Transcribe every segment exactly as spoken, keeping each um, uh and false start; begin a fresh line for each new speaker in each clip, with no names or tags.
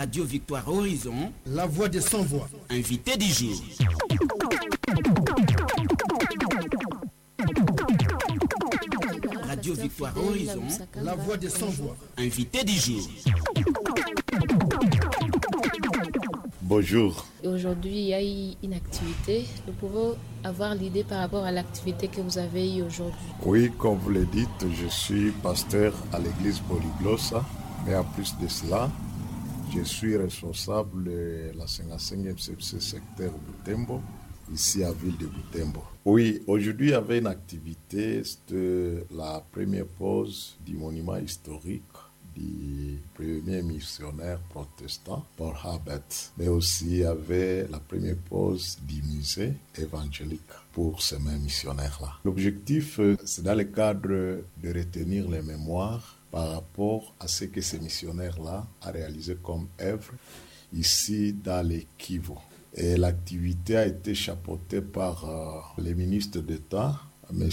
Radio Victoire Horizon,
la voix des sans-voix.
Invité du jour. Radio Victoire Horizon,
la voix des sans-voix.
Invité du jour.
Bonjour.
Et aujourd'hui, il y a eu une activité. Nous pouvons avoir l'idée par rapport à l'activité que vous avez eue aujourd'hui.
Oui, comme vous le dites, je suis pasteur à l'église Polyglossa. Mais en plus de cela, je suis responsable de la cinquante-cinquième C P C secteur Butembo, ici à ville de Butembo. Oui, aujourd'hui, il y avait une activité, c'était la première pause du monument historique du premier missionnaire protestant, Paul Habet. Mais aussi, il y avait la première pause du musée évangélique pour ces mêmes missionnaires-là. L'objectif, c'est dans le cadre de retenir les mémoires par rapport à ce que ces missionnaires-là ont réalisé comme œuvre ici dans les Kivu. Et l'activité a été chapeautée par euh, le ministre d'État, M.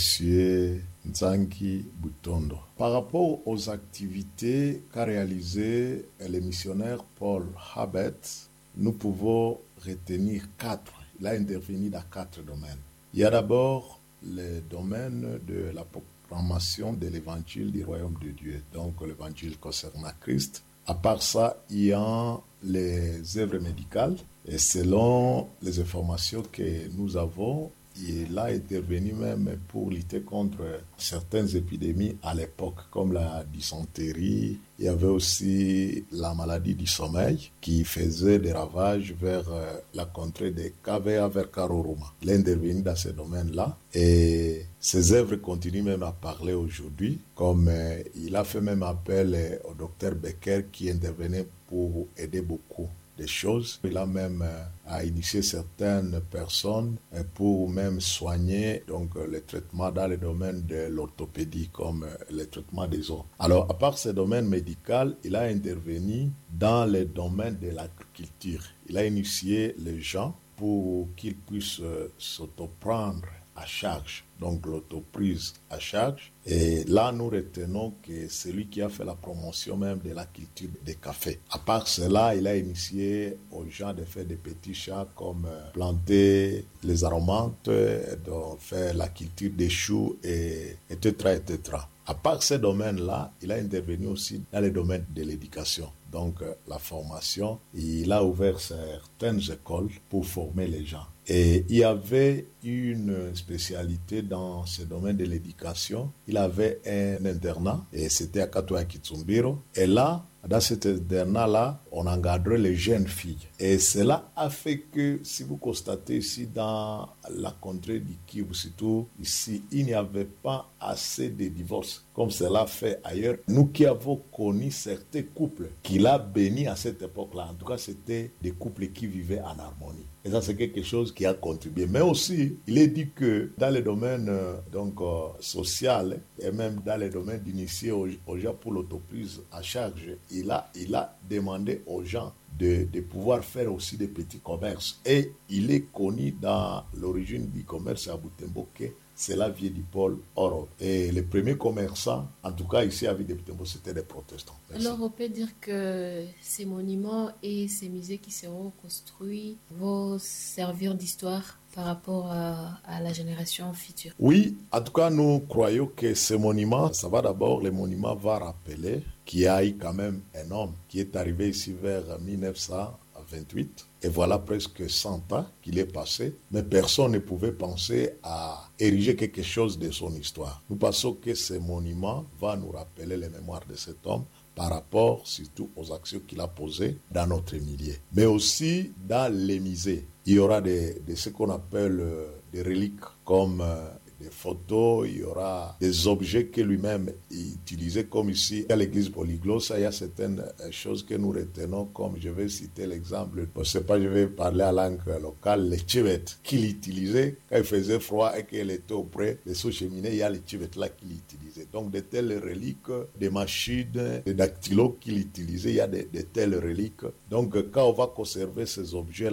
Nzangi Butondo. Par rapport aux activités qu'a réalisées le missionnaire Paul Habet, nous pouvons retenir quatre. Il a intervenu dans quatre domaines. Il y a d'abord le domaine de la proclamation de l'évangile du royaume de Dieu, donc l'évangile concernant Christ. À part ça, il y a les œuvres médicales. Et selon les informations que nous avons, il a intervenu même pour lutter contre certaines épidémies à l'époque, comme la dysenterie. Il y avait aussi la maladie du sommeil qui faisait des ravages vers la contrée de K V A, vers Karoruma. Il a intervenu dans ce domaine-là et ses œuvres continuent même à parler aujourd'hui, comme il a fait même appel au docteur Becker qui intervenait pour aider beaucoup des choses. Il a même euh, a initié certaines personnes euh, pour même soigner donc euh, les traitements dans le domaine de l'orthopédie comme euh, le traitement des os. Alors, à part ce domaine médical, il a intervenu dans le domaine de l'agriculture. Il a initié les gens pour qu'ils puissent euh, s'autoprendre à charge, donc l'autoprise à charge. Et là, nous retenons que c'est lui qui a fait la promotion même de la culture des cafés. À part cela, il a initié aux gens de faire des petits champs comme planter les aromates, de faire la culture des choux, et, etc., et cetera. À part ces domaines-là, il a intervenu aussi dans les domaines de l'éducation. Donc, la formation, il a ouvert certaines écoles pour former les gens. Et il y avait une spécialité dans ce domaine de l'éducation. Il avait un internat, et c'était à Katoa Kitsumbiro. Et là, dans cet internat-là, on encadrait les jeunes filles. Et cela a fait que, si vous constatez ici dans la contrée du Kivu, surtout ici, il n'y avait pas assez de divorces, comme cela fait ailleurs. Nous qui avons connu certains couples qu'il a bénis à cette époque-là, en tout cas, c'était des couples qui vivaient en harmonie. Et ça, c'est quelque chose qui a contribué. Mais aussi, il est dit que dans le domaine euh, donc, euh, social et même dans le domaine d'initier aux, aux gens pour l'autoprise à charge, il a, il a demandé aux gens de, de pouvoir faire aussi des petits commerces. Et il est connu dans l'origine du commerce à Butembo que cela vient du pôle Oro. Et les premiers commerçants, en tout cas ici à Butembo, c'était des protestants. Merci.
Alors on peut dire que ces monuments et ces musées qui seront construits vont servir d'histoire par rapport à, à la génération future.
Oui, en tout cas nous croyons que ces monuments, ça va d'abord, les monuments vont rappeler qu'il y a eu quand même un homme qui est arrivé ici vers mille neuf cent vingt-huit. Et voilà presque cent ans qu'il est passé, mais personne ne pouvait penser à ériger quelque chose de son histoire. Nous pensons que ce monument va nous rappeler les mémoires de cet homme par rapport surtout aux actions qu'il a posées dans notre milieu. Mais aussi dans les musées, il y aura des, des ce qu'on appelle euh, des reliques comme euh, des photos, il y aura des objets que lui-même utilisait, comme ici à l'église Polyglossa, il y a certaines choses que nous retenons, comme je vais citer l'exemple, je ne sais pas, je vais parler à langue locale, les chivettes qu'il utilisait quand il faisait froid et qu'il était auprès de sous cheminée, il y a les chivettes là qu'il utilisait. Donc de telles reliques, des machines, des dactylos qu'il utilisait, il y a de, de telles reliques. Donc quand on va conserver ces objets-là,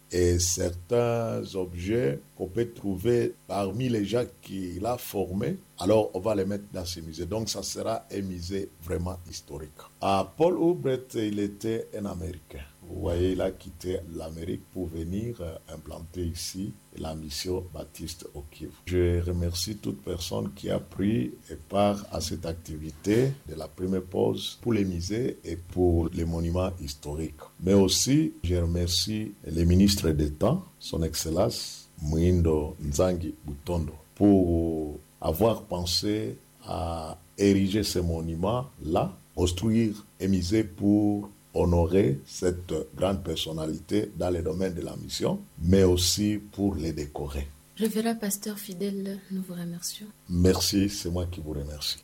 et certains objets qu'on peut trouver parmi les gens qu'il a formés, alors on va les mettre dans ce musée. Donc ça sera un musée vraiment historique. À Paul Hubret, il était un Américain. Vous voyez, il a quitté l'Amérique pour venir implanter ici la mission Baptiste au Kivu. Je remercie toute personne qui a pris part à cette activité de la première pause pour les musées et pour les monuments historiques. Mais aussi, je remercie le ministre d'État, son Excellence Mwindo Nzangi Butondo, pour avoir pensé à ériger ces monuments-là, construire un musée pour honorer cette grande personnalité dans le domaine de la mission, mais aussi pour les décorer.
Révérend pasteur fidèle, nous vous remercions.
Merci, c'est moi qui vous remercie.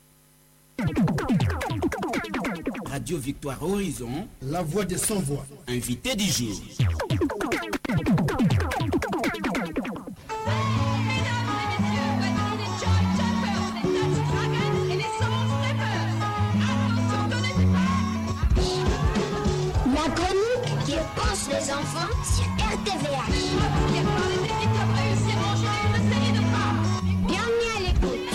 Radio Victoire Horizon,
la voix des sans-voix.
Invité du jour.
La chronique qui pense les enfants sur R T V H. Bienvenue à l'écoute.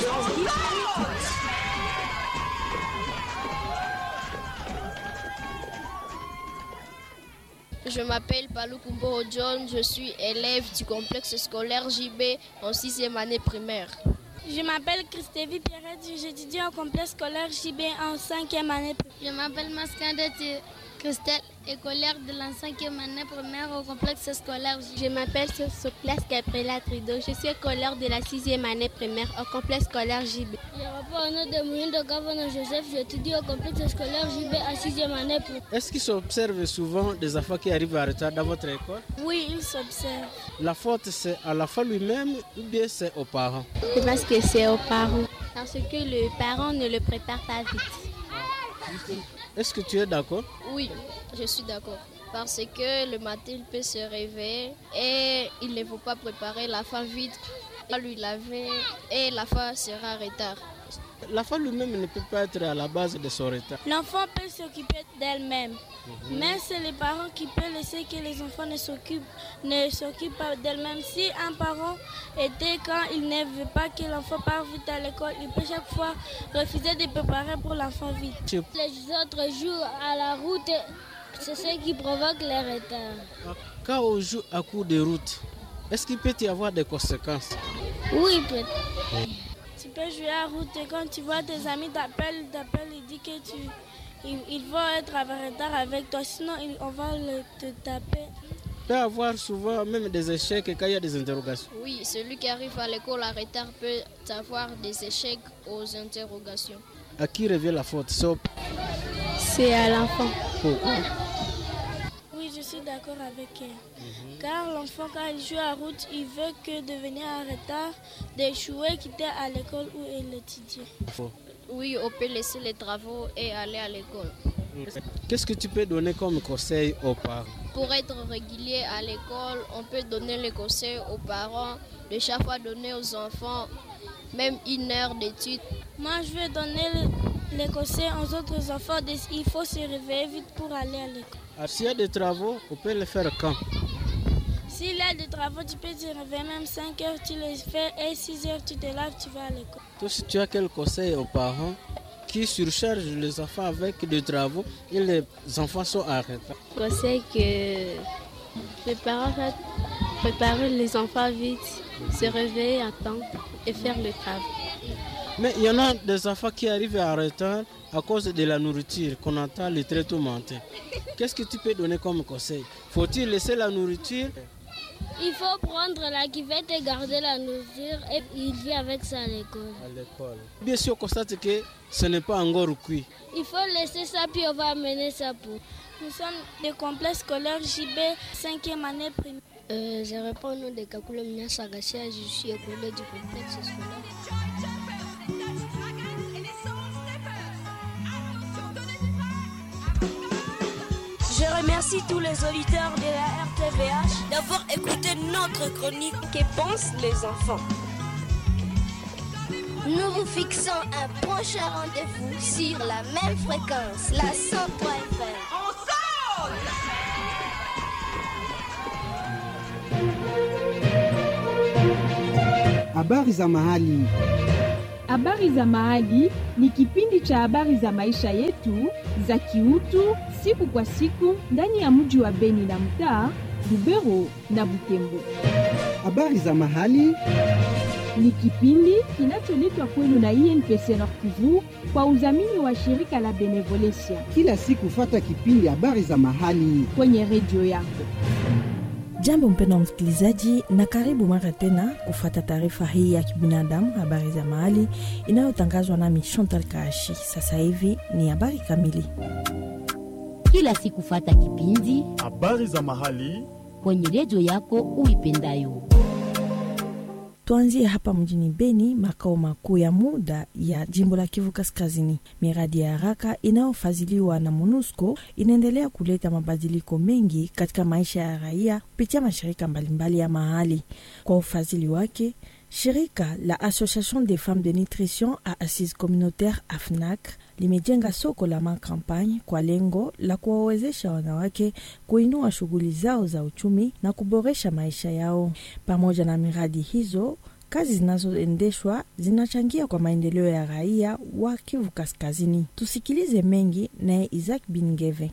Je m'appelle Palou Kumbo John, je suis élève du complexe scolaire J B en sixième année primaire.
Je m'appelle Christévie Pierrette, j'étudie au complexe scolaire J B en cinquième année primaire.
Je m'appelle Mascandette Christelle, écolière de la cinquième année primaire au complexe scolaire.
Je m'appelle Soclas Gabriela Trido, je suis écolière de la sixième année primaire au complexe scolaire J B.
Je m'appelle Anna de Mouindo Gavana Joseph, j'étudie au complexe scolaire J B à sixième année primaire.
Est-ce qu'il s'observe souvent des enfants qui arrivent en retard dans votre école?
Oui, il s'observe.
La faute, c'est à l'enfant lui-même ou bien c'est aux parents?
Je pense que c'est aux parents, parce que le parent ne le prépare pas vite.
Est-ce que tu es d'accord?
Oui, je suis d'accord. Parce que le matin, il peut se réveiller et il ne faut pas préparer l'enfant vite, lui laver et l'enfant sera en retard.
L'enfant lui-même ne peut pas être à la base de son retard.
L'enfant peut s'occuper d'elle-même, mmh. mais c'est les parents qui peuvent laisser que les enfants ne s'occupent, ne s'occupent pas d'elle-même. Si un parent était quand il ne veut pas que l'enfant parte vite à l'école, il peut chaque fois refuser de préparer pour l'enfant vite.
Les autres jouent à la route, c'est ce qui provoque les retards.
Quand on joue à coup de route, est-ce qu'il peut y avoir des conséquences?
Oui, peut-être.
Tu peux jouer à route et quand tu vois tes amis t'appellent, t'appellent, ils disent que tu, ils, ils vont être en retard avec toi, sinon ils, on va le, te taper.
Il peut y avoir souvent même des échecs quand il y a des interrogations.
Oui, celui qui arrive à l'école en retard peut avoir des échecs aux interrogations.
À qui revient la faute?
C'est à l'enfant.
Pourquoi?
Oui, je suis d'accord avec elle. Mm-hmm. Car l'enfant, quand il joue à route, il veut que de venir en retard, d'échouer, quitter à l'école où il étudie.
Oui, on peut laisser les travaux et aller à l'école.
Qu'est-ce que tu peux donner comme conseil aux parents?
Pour être régulier à l'école, on peut donner les conseils aux parents, de chaque fois donner aux enfants même une heure d'étude.
Moi, je vais donner les conseils aux autres enfants. Il faut se réveiller vite pour aller à l'école.
Alors, s'il y a des travaux, on peut les faire quand?
S'il y a des travaux, tu peux te réveiller même cinq heures, tu les fais et six heures, tu te laves, tu vas à l'école.
Toi, si tu as quel conseil aux parents qui surchargent les enfants avec des travaux et les enfants sont en retard?
Conseil que les parents doivent préparer les enfants vite, se réveiller à temps et faire le travail.
Mais il y en a des enfants qui arrivent en retard à cause de la nourriture qu'on entend les traitements matin. Qu'est-ce que tu peux donner comme conseil? Faut-il laisser la nourriture?
Il faut prendre la cuvette et garder la nourriture et il vit avec ça à l'école.
À l'école. Bien sûr, on constate que ce n'est pas encore cuit.
Il faut laisser ça puis on va amener ça pour.
Nous sommes des complexes scolaires J B, cinquième année primaire.
Euh, je réponds au nom de Kakule Mnia Sagasia, je suis écolier du complexe scolaire.
Je remercie tous les auditeurs de la R T V H d'avoir écouté notre chronique Que pensent les enfants.
Nous vous fixons un prochain rendez-vous sur la même fréquence, la cent trois F M.
On saute!
habari za mahali.
Habari za mahali ni kipindi cha habari za maisha yetu za kiutu siku kwa siku ndani ya mji wa Beni na mtaa Lubero na Butembo.
Habari za mahali
ni kipindi kinacholetwa kwenu na I N P C Nord Kivu kwa udhamini wa shirika la Benevolencia.
Kila siku fata kipindi habari za mahali
kwenye redio yako.
Jambo mpendwa msikilizaji, na karibu mara tena kufuata taarifa hii ya kibinadamu habari za mahali inayotangazwa nami Chantal Kashi. Sasa hivi ni habari kamili.
Kila siku fata kipindi
habari za mahali
kwenye redio yako uipendayo.
Tuanzie hapa mjini Beni, makao makuu ya muda ya jimbo la Kivu Kaskazini. Miradi ya haraka inayofadhiliwa na MONUSCO inaendelea kuleta mabadiliko mengi katika maisha ya raia kupitia mashirika mbalimbali ya mahali. Kwa ufadhili wake, shirika la Association des Femmes de Nutrition à Assise Communautaire A F N A C limejenga soko la makampani kwa lengo la kuwawezesha wanawake kuinua shughuli zao za uchumi na kuboresha maisha yao. Pamoja na miradi hizo, kazi zinazoendeshwa zinachangia kwa maendeleo ya raia wa Kivu Kaskazini. Tusikilize mengi na Isaac Bingeve.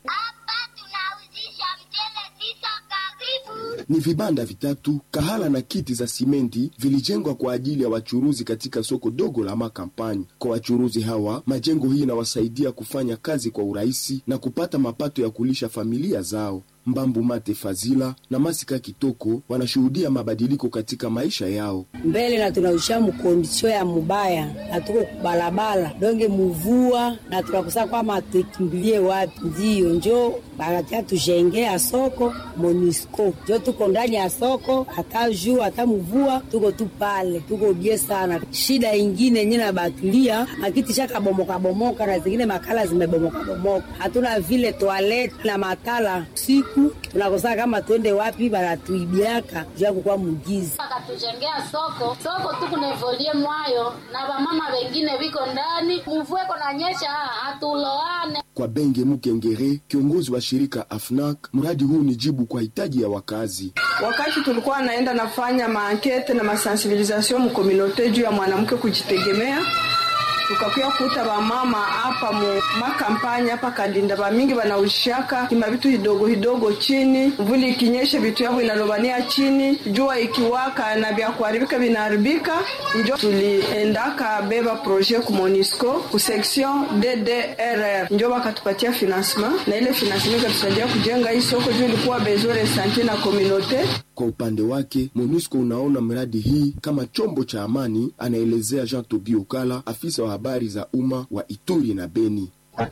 Ni vibanda vitatu, kahala na kiti za simenti vilijengwa kwa ajili ya wachuruzi katika soko dogo la makampani. Kwa wachuruzi hawa, majengo hii inawasaidia kufanya kazi kwa urahisi na kupata mapato ya kulisha familia zao. Mbambu Mate Fazila na Masika Kitoko wanashuhudia mabadiliko katika maisha yao.
Mbele na tunaisha mkondisio ya mubaya, na tuko kubalabala, donge muvua, na tunakusa kwa matekimbilie wapi. Ndiyo, njo, bagatia tujengea soko, MONUSCO. Njo tuko ndani ya soko, hata juu, hata muvua, tuko tu pale, tuko bie sana. Shida ingine nyina batulia, makiti shaka bomoka bomoka, na zingine makala zimebomoka bomoka. Hatuna vile toilet na matala, siku tunakosa kama twende wapi, baratuibiaka jua kukua mugizi.
Akatujengea soko, soko tu kunevolie mwayo, na wamama wengine wiko ndani, mvue kona nyesha, hatuloane.
Kwa Benge Mukengere, kiongozi wa shirika A F N A C, mradi huu ni jibu kwa hitaji ya wakazi.
Wakati tulikuwa naenda nafanya maankete na masensibilisation mkominote juu ya mwanamke kujitegemea, tukakuya kuta ba mama hapa mu makampanya hapa Kadinda ba mingi banaushaka kima vitu hidogo hidogo chini, mvuli ikinyesha vitu yao inalobania chini, jua ikiwaka na vya kuharibika vinaharibika. Njo tuliendaka beba projet ku MONUSCO ku section D D R R, njo wakatupatia financement, na ile financement ikatusaidia kujenga hii soko juu ilikuwa besoin de santé na communauté.
Kwa upande wake, MONUSCO unaona mradi hii kama chombo cha amani, anaelezea Jean Tobi Okala, afisa wa habari za umma wa Ituri na Beni.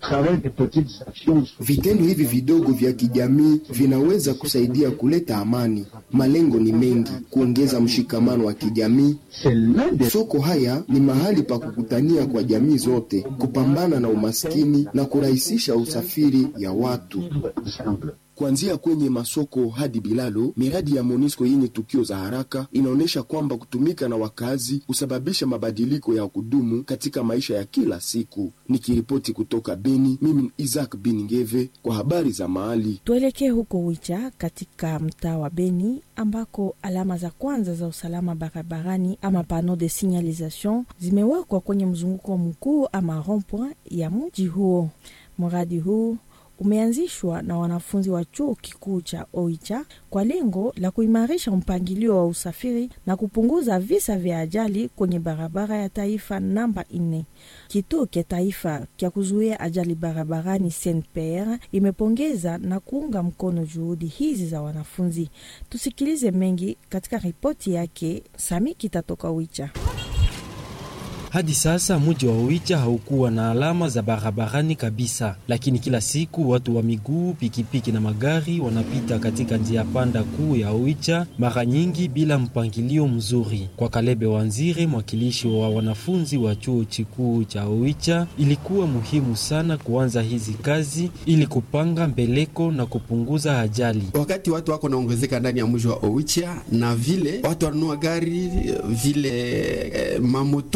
Vitendo hivi vidogo vya kijamii vinaweza kusaidia kuleta amani. Malengo ni mengi: kuongeza mshikamano wa kijamii. Soko haya ni mahali pa kukutania kwa jamii zote, kupambana na umaskini na kurahisisha usafiri ya watu. Kuanzia kwenye masoko hadi bilalo, miradi ya MONUSCO yenye tukio za haraka inaonesha kwamba kutumika na wakazi kusababisha mabadiliko ya kudumu katika maisha ya kila siku. Nikiripoti kutoka Beni, mimi ni Isaac Bingeve kwa habari za mahali.
Tuelekee huko Wicha katika mtaa wa Beni ambako alama za kwanza za usalama barabarani ama pano de signalisation zimewekwa kwenye mzunguko mkuu ama rond-point ya mji huo. Mradi huu umeanzishwa na wanafunzi wa chuo kikuu cha Oicha kwa lengo la kuimarisha mpangilio wa usafiri na kupunguza visa vya ajali kwenye barabara ya taifa namba nne. Kituo cha taifa cha kuzuia ajali barabarani Saint Pierre imepongeza na kuunga mkono juhudi hizi za wanafunzi. Tusikilize mengi katika ripoti yake Sami Kitatoka Oicha.
Hadi sasa mji wa Oicha haukuwa na alama za barabarani kabisa, lakini kila siku watu wa miguu, pikipiki na magari wanapita katika njia panda kuu ya Oicha, mara nyingi bila mpangilio mzuri. Kwa Kalebe Wanzire, mwakilishi wa wanafunzi wa chuo kikuu cha Oicha, ilikuwa muhimu sana kuanza hizi kazi ili kupanga mbeleko na kupunguza ajali.
Wakati watu wako naongezeka ndani ya mji wa Oicha na vile watu wanunua gari vile eh, mamoto, kwa hivi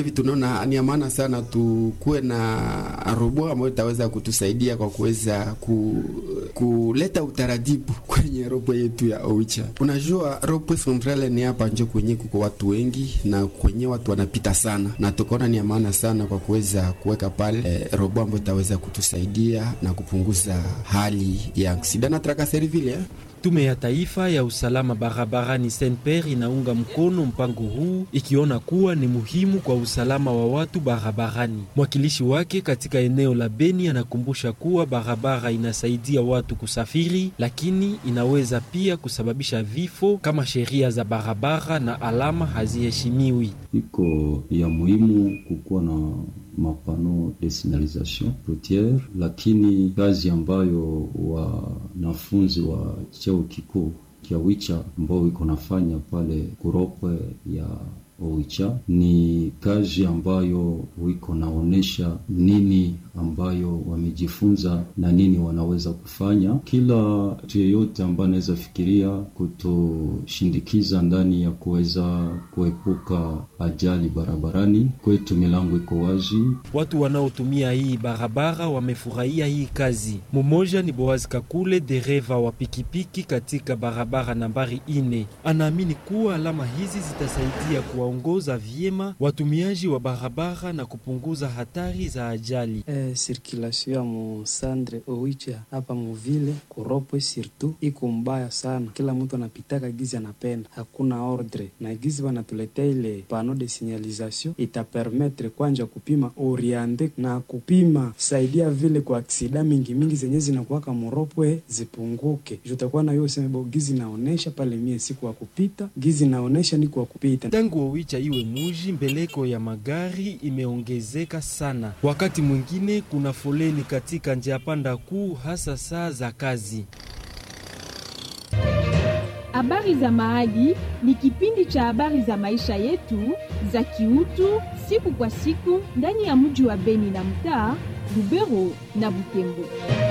hivi tunaona ni maana sana tukuwe na robo ambayo itaweza kutusaidia kwa kuweza ku, kuleta utaratibu kwenye robo yetu ya Oicha. Unajua robo centrale ni hapa nje kwenye kuko watu wengi na kwenye watu wanapita sana, na tukaona ni maana sana kwa kuweza kuweka pale eh, robo ambayo itaweza kutusaidia na kupunguza hali ya aksida na trakaseri vile.
Tume ya Taifa ya Usalama Barabarani S N P R inaunga mkono mpango huu ikiona kuwa ni muhimu kwa usalama wa watu barabarani. Mwakilishi wake katika eneo la Beni anakumbusha kuwa barabara inasaidia watu kusafiri, lakini inaweza pia kusababisha vifo kama sheria za barabara na alama haziheshimiwi.
Iko ya muhimu kukuwa na mapano de signalisation routière, lakini kazi ambayo wanafunzi wa cheo kikuu kia Oicha ambao iko nafanya pale kuropwe ya Oicha ni kazi ambayo wiko naonesha nini ambayo wamejifunza na nini wanaweza kufanya. Kila mtu yeyote ambaye anaweza fikiria kutoshindikiza ndani ya kuweza kuepuka ajali barabarani, kwetu milango iko wazi.
Watu wanaotumia hii barabara wamefurahia hii kazi. Mmoja ni Boaz Kakule, dereva wa pikipiki katika barabara nambari ine. Anaamini kuwa alama hizi zitasaidia kuwaongoza vyema watumiaji wa barabara na kupunguza hatari za ajali.
Eh, circulation ya mu Sandre Oicha hapa muvile kuropwe surtout iko mbaya sana. Kila mtu anapitaka gizi anapenda, hakuna ordre. Na gizi wanatuletea ile panneau de signalisation itapermettre kwanja kupima oriente na kupima saidia vile kwa aksida mingi mingi zenye zinakuwa kama muropwe zipunguke. Jotakuwa na hiyo sema gizi naonesha pale mie siku wa kupita, gizi naonesha ni kwa kupita.
Tangu Oicha iwe muji, mbeleko ya magari imeongezeka sana. Wakati mwingine kuna foleni katika njia panda kuu, hasa saa za kazi.
Habari za Mahali ni kipindi cha habari za maisha yetu za kiutu siku kwa siku ndani ya mji wa Beni na mtaa Lubero na Butembo.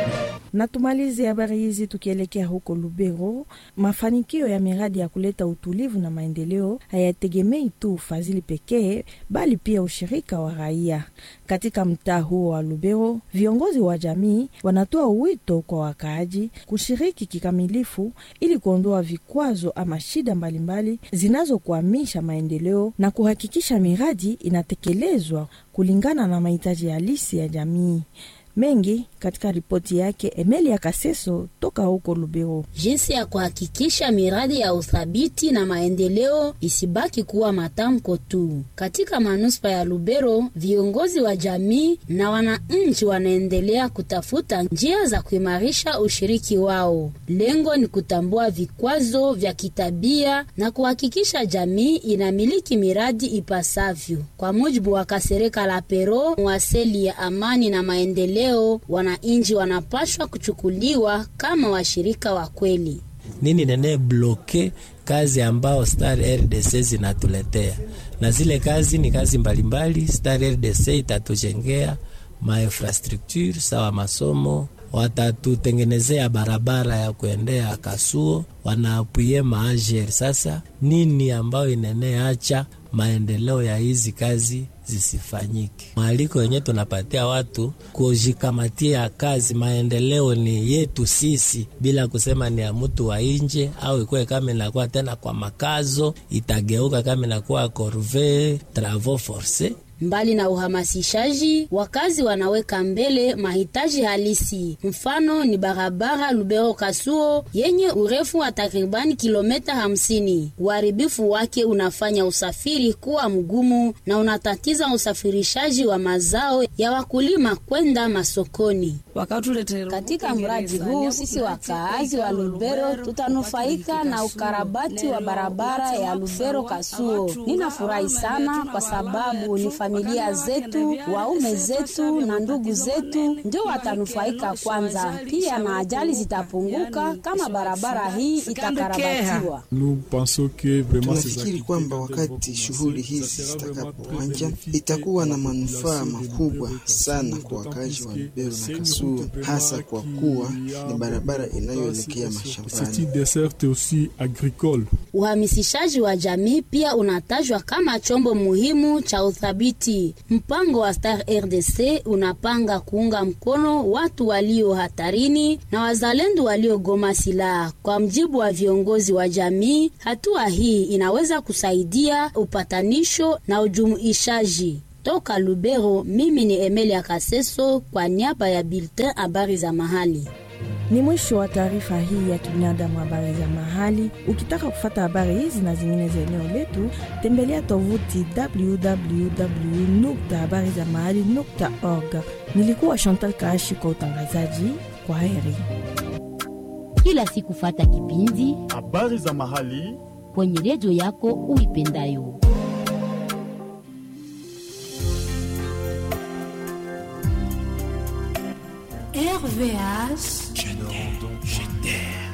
Na tumalize habari hizi tukielekea huko Lubero. Mafanikio ya miradi ya kuleta utulivu na maendeleo hayategemei tu ufadhili pekee, bali pia ushirika wa raia. Katika mtaa huo wa Lubero, viongozi wa jamii wanatoa wito kwa wakaaji kushiriki kikamilifu ili kuondoa vikwazo ama shida mbalimbali zinazokwamisha maendeleo na kuhakikisha miradi inatekelezwa kulingana na mahitaji halisi ya jamii. Mengi katika ripoti yake Emelia Kaseso toka huko Lubero.
Jinsi ya kuhakikisha miradi ya uthabiti na maendeleo isibaki kuwa matamko tu. Katika manuspa ya Lubero, viongozi wa jamii na wananchi wanaendelea kutafuta njia za kuimarisha ushiriki wao. Lengo ni kutambua vikwazo vya kitabia na kuhakikisha jamii inamiliki miradi ipasavyo. Kwa mujibu wa Kasereka Lapero, mwaseli ya amani na maendeleo, wananchi wanapaswa kuchukuliwa kama washirika wa kweli.
Nini nene bloke kazi ambao Star R D C zinatuletea? Na zile kazi ni kazi mbalimbali. Star R D C itatujengea ma infrastructure sawa masomo, watatutengenezea barabara ya kuendea Kasuo, wanaapuye maajeri. Sasa nini ambao inene acha maendeleo ya hizi kazi zisifanyike? Mwaliko yenye tunapatia watu kujikamatia kazi, maendeleo ni yetu sisi, bila kusema ni ya mtu wa nje, au ikuwe kama inakuwa tena kwa makazo, itageuka kama inakuwa corvée travaux forcés.
Mbali na uhamasishaji, wakazi wanaweka mbele mahitaji halisi. Mfano ni barabara Lubero Kasuo yenye urefu wa takribani kilomita hamsini. Uharibifu wake unafanya usafiri kuwa mgumu na unatatiza usafirishaji wa mazao ya wakulima kwenda masokoni.
Katika mradi huu sisi wakaazi wa Lubero tutanufaika na ukarabati wa barabara ya Lubero Kasuo. Ninafurahi sana kwa sababu ni familia zetu, waume zetu na ndugu zetu ndio watanufaika kwanza. Pia na ajali zitapunguka kama barabara hii itakarabatiwa.
Tunafikiri kwamba wakati shughuli hizi zitakapoanza itakuwa na manufaa makubwa sana kwa wakazi wa Lubero na Kasuo, hasa kwa kuwa ni barabara inayoelekea mashambani.
Uhamisishaji wa jamii pia unatajwa kama chombo muhimu cha uthabiti tofauti. Mpango wa Star R D C unapanga kuunga mkono watu walio hatarini na wazalendo waliogoma silaha. Kwa mjibu wa viongozi wa jamii, hatua hii inaweza kusaidia upatanisho na ujumuishaji. Toka Lubero, mimi ni Emelia Kaseso kwa niaba ya Bulletin habari za mahali.
Ni mwisho wa taarifa hii ya kibinadamu habari za mahali. Ukitaka kufata habari hizi na zingine za eneo letu, tembelea tovuti w w w nukta habari za mahali nukta org. Nilikuwa Chantal Kaashi kwa utangazaji. Kwa heri.
Kila siku fata kipindi
habari za mahali
kwenye redio yako uipendayo.
R V H, je t'aime, je t'aime.